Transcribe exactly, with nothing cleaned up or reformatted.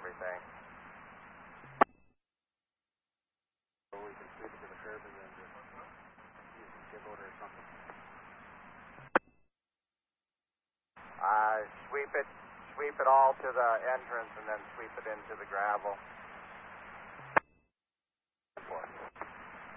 everything. So we can sweep it to the curb and then just use the chip loader or something. Uh, sweep it, sweep it all to the entrance and then sweep it into the gravel.